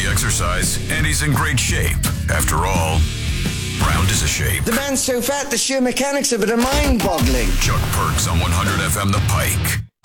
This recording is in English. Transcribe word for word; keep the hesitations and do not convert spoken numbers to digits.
exercise, and he's in great shape. After all, round is a shape. The man's so fat, the sheer mechanics of it are mind-boggling. Chuck Perks on one hundred F M The Pike.